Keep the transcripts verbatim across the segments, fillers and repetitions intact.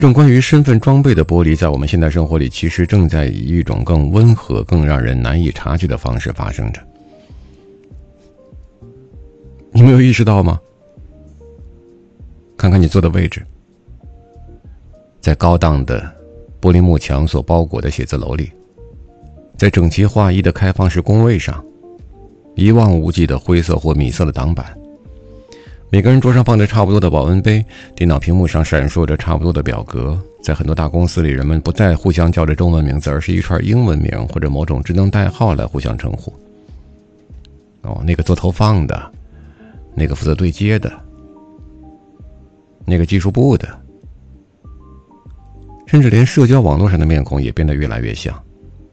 这种关于身份装备的剥离，在我们现代生活里，其实正在以一种更温和、更让人难以察觉的方式发生着。你没有意识到吗？看看你坐的位置，在高档的玻璃幕墙所包裹的写字楼里，在整齐划一的开放式工位上，一望无际的灰色或米色的挡板，每个人桌上放着差不多的保温杯，电脑屏幕上闪烁着差不多的表格。在很多大公司里，人们不再互相叫着中文名字，而是一串英文名或者某种智能代号来互相称呼。哦，那个做投放的，那个负责对接的，那个技术部的，甚至连社交网络上的面孔也变得越来越像。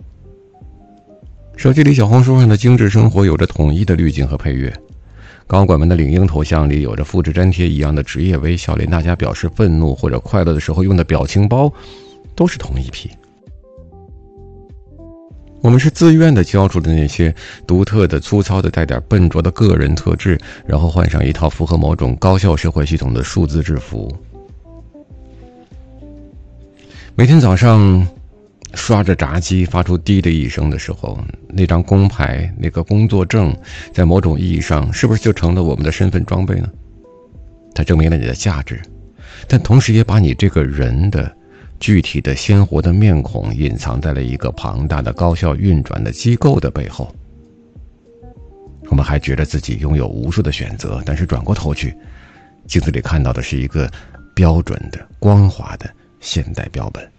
手机里、小红书上的精致生活有着统一的滤镜和配乐，高管们的领英头像里有着复制粘贴一样的职业微笑，连大家表示愤怒或者快乐的时候用的表情包都是同一批。我们是自愿地交出的那些独特的、粗糙的、带点笨拙的个人特质，然后换上一套符合某种高效社会系统的数字制服。每天早上刷着闸机发出滴的一声的时候，那张工牌、那个工作证，在某种意义上是不是就成了我们的身份装备呢？它证明了你的价值，但同时也把你这个人的具体的鲜活的面孔隐藏在了一个庞大的高效运转的机构的背后。我们还觉得自己拥有无数的选择，但是转过头去，镜子里看到的是一个标准的、光滑的现代标本。